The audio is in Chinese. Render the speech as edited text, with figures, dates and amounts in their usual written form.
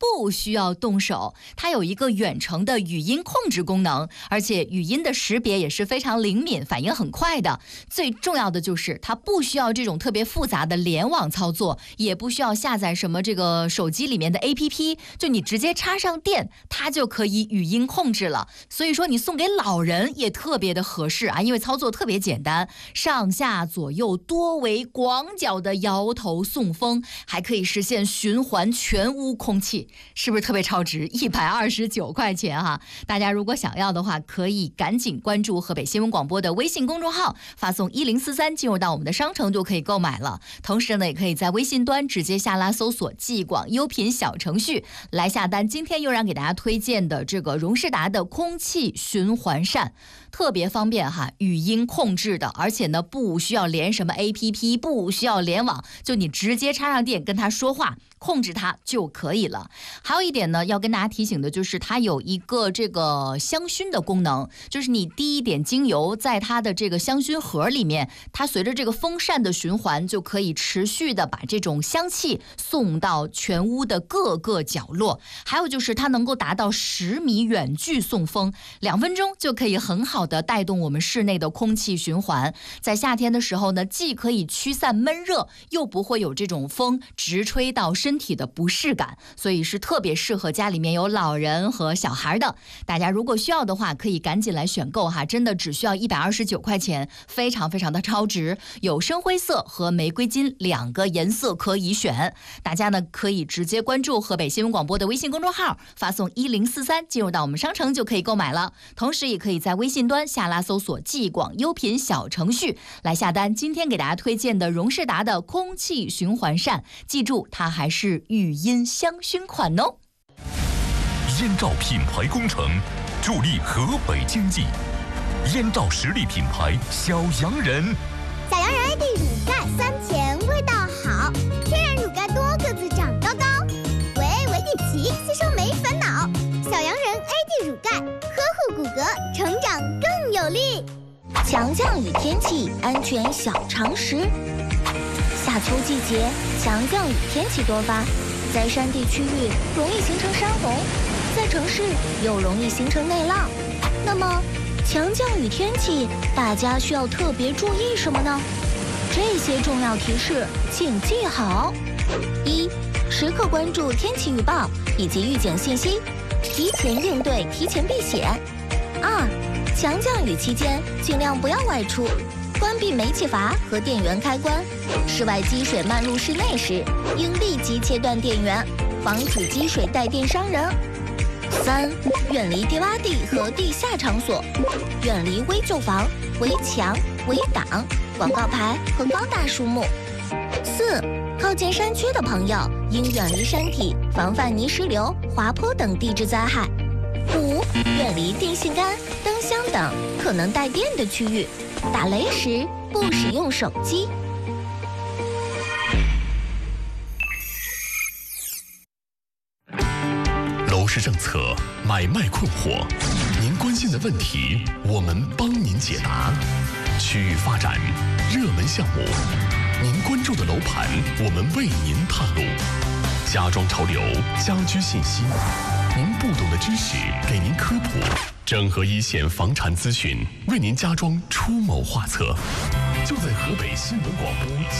不需要动手，它有一个远程的语音控制功能，而且语音的识别也是非常灵敏，反应很快的。最重要的就是它不需要这种特别复杂的联网操作，也不需要下载什么这个手机里面的 APP， 就你直接插上电，它就可以语音控制了。所以说你送给老人也特别的合适啊，因为操作特别简单，上下左右多维广角的摇头送风，还可以实现循环全屋空气，是不是特别超值？129块钱哈！大家如果想要的话，可以赶紧关注河北新闻广播的微信公众号，发送1043进入到我们的商城就可以购买了。同时呢，也可以在微信端直接下拉搜索既广优品小程序来下单。今天又让给大家推荐的这个荣仕达的空气循环扇，特别方便哈，语音控制的，而且呢不需要连什么 APP， 不需要联网，就你直接插上电跟它说话，控制它就可以了。还有一点呢，要跟大家提醒的就是它有一个这个香薰的功能，就是你滴一点精油在它的这个香薰盒里面，它随着这个风扇的循环就可以持续的把这种香气送到全屋的各个角落。还有就是它能够达到10米远距送风，2分钟就可以很好的带动我们室内的空气循环。在夏天的时候呢，既可以驱散闷热，又不会有这种风直吹到身体的不适感，所以是特别适合家里面有老人和小孩的。大家如果需要的话，可以赶紧来选购哈，真的只需要129块钱，非常非常的超值。有深灰色和玫瑰金2个颜色可以选，大家呢可以直接关注河北新闻广播的微信公众号，发送1043进入到我们商城就可以购买了。同时也可以在微信端下拉搜索既广优品小程序来下单。今天给大家推荐的荣仕达的空气循环扇，记住它还是语音香薰款哦。 燕赵品牌工程助力河北经济，燕赵实力品牌小洋人， 小洋人 AD 乳钙酸甜味道好，天然乳钙多个子长高高，维 A 维 D 皮吸收没烦恼。小洋人 AD 乳钙呵护骨骼，成长更有力。 强降雨天气安全小常识。夏秋季节强降雨天气多发，在山地区域容易形成山洪，在城市又容易形成内涝。那么强降雨天气大家需要特别注意什么呢？这些重要提示请记好：一、时刻关注天气预报以及预警信息，提前应对，提前避险。二、强降雨期间尽量不要外出，关闭煤气阀和电源开关。室外积水漫入室内时，应立即切断电源，防止积水带电伤人。三、远离低洼地和地下场所，远离危旧房、围墙、围挡、广告牌和高大树木。四、靠近山区的朋友应远离山体，防范泥石流、滑坡等地质灾害。五、远离电线杆、灯箱等可能带电的区域，打雷时不使用手机。 楼市政策，买卖困惑，您关心的问题，我们帮您解答。区域发展，热门项目，您关注的楼盘，我们为您探路。家装潮流，家居信息，您不懂的知识给您科普，整合一线房产资讯，为您家装出谋划策。就在河北新闻广播